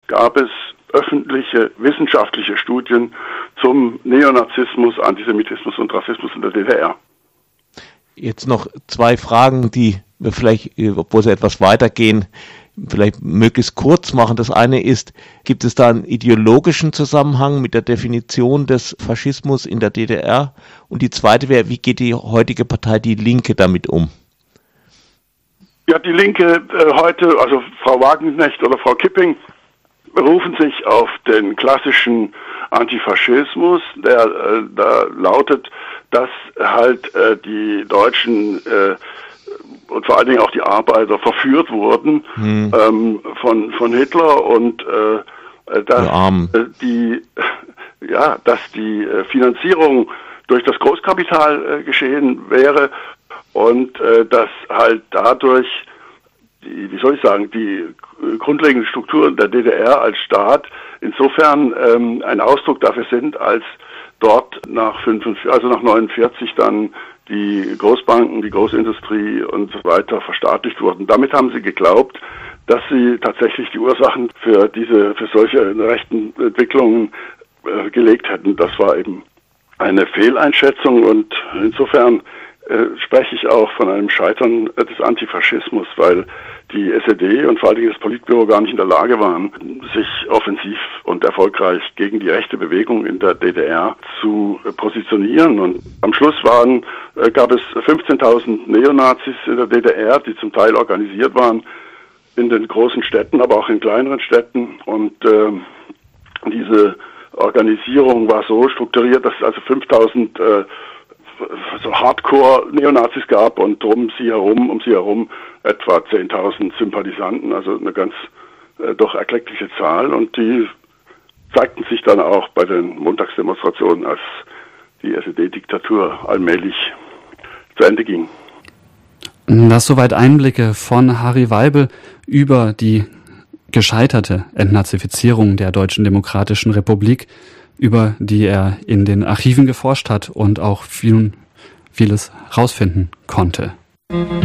gab es öffentliche, wissenschaftliche Studien zum Neonazismus, Antisemitismus und Rassismus in der DDR. Jetzt noch zwei Fragen, die wir vielleicht, obwohl sie etwas weitergehen, vielleicht möglichst kurz machen. Das eine ist, gibt es da einen ideologischen Zusammenhang mit der Definition des Faschismus in der DDR? Und die zweite wäre, wie geht die heutige Partei Die Linke damit um? Ja, die Linke heute, also Frau Wagenknecht oder Frau Kipping, berufen sich auf den klassischen Antifaschismus, der da lautet, dass halt die Deutschen und vor allen Dingen auch die Arbeiter verführt wurden von Hitler und dass die Finanzierung durch das Großkapital geschehen wäre und dass halt dadurch die grundlegenden Strukturen der DDR als Staat insofern ein Ausdruck dafür sind, als dort nach 49 dann die Großbanken, die Großindustrie und so weiter verstaatlicht wurden. Damit haben sie geglaubt, dass sie tatsächlich die Ursachen für solche rechten Entwicklungen gelegt hätten. Das war eben eine Fehleinschätzung und insofern spreche ich auch von einem Scheitern des Antifaschismus, weil die SED und vor allen Dingen das Politbüro gar nicht in der Lage waren, sich offensiv und erfolgreich gegen die rechte Bewegung in der DDR zu positionieren. Und am Schluss gab es 15.000 Neonazis in der DDR, die zum Teil organisiert waren in den großen Städten, aber auch in kleineren Städten. Und diese Organisierung war so strukturiert, dass es also 5.000 so Hardcore-Neonazis gab und um sie herum etwa 10.000 Sympathisanten, also eine ganz doch erkleckliche Zahl. Und die zeigten sich dann auch bei den Montagsdemonstrationen, als die SED-Diktatur allmählich zu Ende ging. Das soweit Einblicke von Harry Weibel über die gescheiterte Entnazifizierung der Deutschen Demokratischen Republik, über die er in den Archiven geforscht hat und auch vieles rausfinden konnte.